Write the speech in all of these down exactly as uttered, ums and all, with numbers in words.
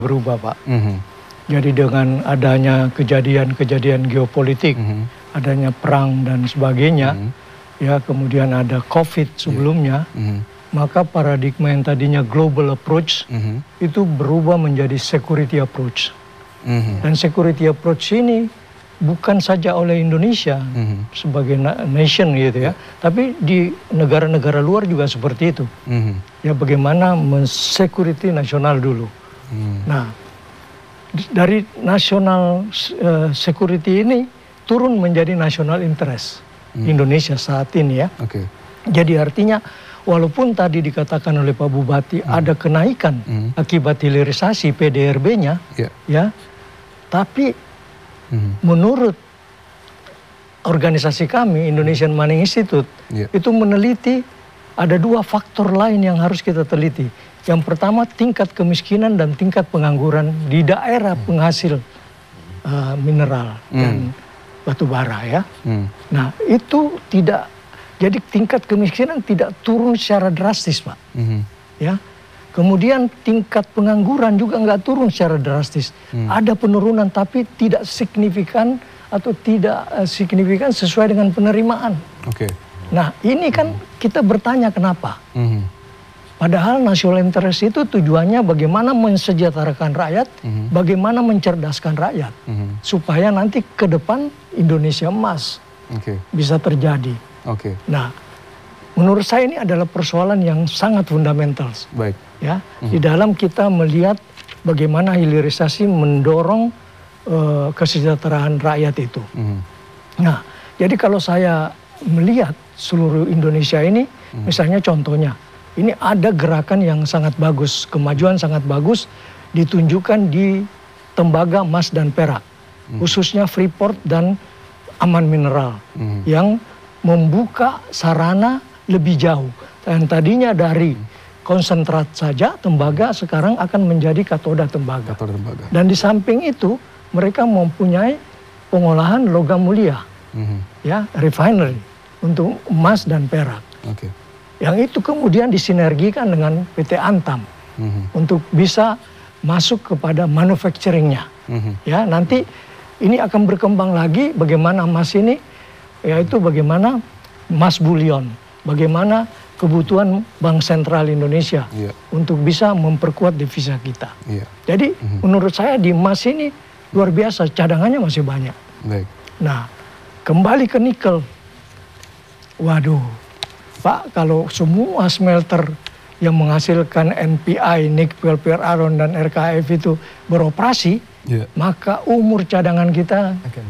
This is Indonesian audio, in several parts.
berubah, Pak. Mm-hmm. Jadi dengan adanya kejadian-kejadian geopolitik, Mm-hmm. adanya perang dan sebagainya, Mm-hmm. ya kemudian ada COVID sebelumnya, yeah. mm-hmm. maka paradigma yang tadinya global approach mm-hmm. itu berubah menjadi security approach. Mm-hmm. Dan security approach ini bukan saja oleh Indonesia mm-hmm. sebagai na nation gitu ya, yeah. tapi di negara-negara luar juga seperti itu. Mm-hmm. Ya bagaimana men-security nasional dulu. Hmm. Nah, dari national uh, security ini turun menjadi national interest hmm. Indonesia saat ini ya. Okay. Jadi artinya walaupun tadi dikatakan oleh Pak Bupati hmm. ada kenaikan hmm. akibat hilirisasi P D R B-nya, yeah. ya, tapi hmm. menurut organisasi kami Indonesian Money Institute yeah. itu meneliti ada dua faktor lain yang harus kita teliti. Yang pertama tingkat kemiskinan dan tingkat pengangguran di daerah penghasil uh, mineral mm. dan batu bara ya. Mm. Nah itu tidak, jadi tingkat kemiskinan tidak turun secara drastis Pak. Mm-hmm. Ya. Kemudian tingkat pengangguran juga nggak turun secara drastis. Mm. Ada penurunan tapi tidak signifikan atau tidak uh, signifikan sesuai dengan penerimaan. Okay. Nah ini kan kita bertanya kenapa. Mm-hmm. Padahal national interest itu tujuannya bagaimana mensejahterakan rakyat, mm-hmm. bagaimana mencerdaskan rakyat, mm-hmm. supaya nanti ke depan Indonesia emas okay. bisa terjadi. Okay. Nah, menurut saya ini adalah persoalan yang sangat fundamental. Baik. Ya, mm-hmm. di dalam kita melihat bagaimana hilirisasi mendorong uh, kesejahteraan rakyat itu. Mm-hmm. Nah, jadi kalau saya melihat seluruh Indonesia ini, mm-hmm. misalnya contohnya. Ini ada gerakan yang sangat bagus, kemajuan sangat bagus ditunjukkan di tembaga, emas, dan perak. Hmm. Khususnya Freeport dan Aman Mineral hmm. yang membuka sarana lebih jauh. Dan tadinya dari konsentrat saja tembaga sekarang akan menjadi katoda tembaga. Katoda tembaga. Dan di samping itu mereka mempunyai pengolahan logam mulia, hmm. ya refinery untuk emas dan perak. Okay. Yang itu kemudian disinergikan dengan P T Antam mm-hmm. untuk bisa masuk kepada manufacturingnya. Mm-hmm. Ya, nanti ini akan berkembang lagi bagaimana emas ini, yaitu bagaimana emas bullion, bagaimana kebutuhan Bank Sentral Indonesia yeah. untuk bisa memperkuat devisa kita. Yeah. Jadi mm-hmm. menurut saya di emas ini luar biasa, cadangannya masih banyak. Baik. Nah, kembali ke nikel. Waduh. Pak, kalau semua smelter yang menghasilkan N P I, nickel, pellet iron, dan R K F itu beroperasi, yeah. maka umur cadangan kita okay.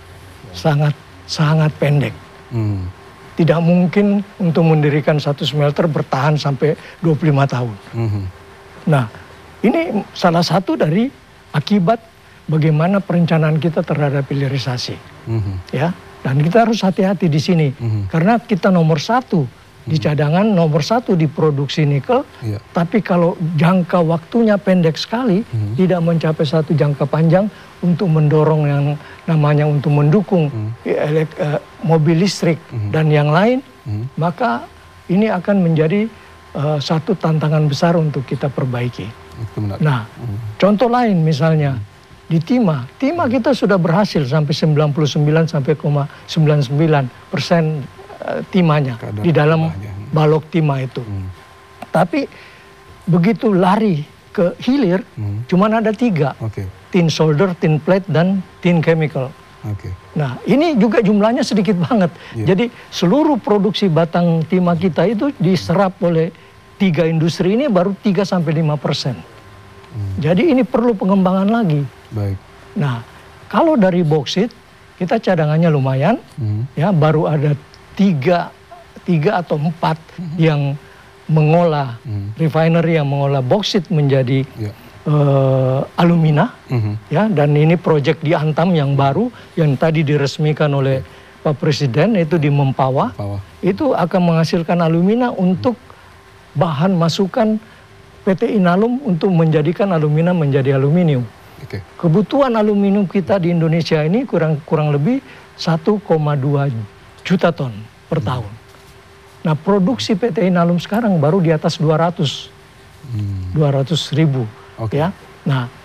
sangat sangat pendek. Mm. Tidak mungkin untuk mendirikan satu smelter bertahan sampai dua puluh lima tahun. Mm-hmm. Nah, ini salah satu dari akibat bagaimana perencanaan kita terhadap hilirisasi. Mm-hmm. Ya. Dan kita harus hati-hati di sini, mm-hmm. karena kita nomor satu di cadangan, nomor satu di produksi nikel, yeah. tapi kalau jangka waktunya pendek sekali, mm-hmm. tidak mencapai satu jangka panjang untuk mendorong yang namanya untuk mendukung mm-hmm. elek, uh, mobil listrik mm-hmm. dan yang lain, mm-hmm. maka ini akan menjadi uh, satu tantangan besar untuk kita perbaiki. Itu benar. Nah, mm-hmm. contoh lain misalnya, mm-hmm. di timah, timah kita sudah berhasil sampai sembilan puluh sembilan sampai sembilan puluh sembilan persen uh, timahnya Kadang di dalam timahnya. balok timah itu. Hmm. Tapi begitu lari ke hilir, hmm. cuman ada tiga, okay. tin solder, tin plate, dan tin chemical. Okay. Nah ini juga jumlahnya sedikit banget. Yeah. Jadi seluruh produksi batang timah kita itu diserap oleh tiga industri ini baru tiga sampai lima persen. Hmm. Jadi ini perlu pengembangan lagi. Baik. Nah, kalau dari boksit kita cadangannya lumayan, hmm. ya baru ada tiga, tiga atau empat hmm. yang mengolah hmm. refinery yang mengolah boksit menjadi yeah. uh, alumina, hmm. ya. Dan ini proyek di Antam yang baru yang tadi diresmikan oleh yeah. Pak Presiden itu di Mempawah, Mempawah. Itu akan menghasilkan alumina hmm. untuk bahan masukan P T Inalum untuk menjadikan alumina menjadi aluminium. Okay. Kebutuhan aluminium kita di Indonesia ini kurang kurang lebih satu koma dua juta ton per hmm. tahun. Nah, produksi P T Inalum sekarang baru di atas dua ratus, hmm. dua ratus ribu. Okay. Ya. Nah,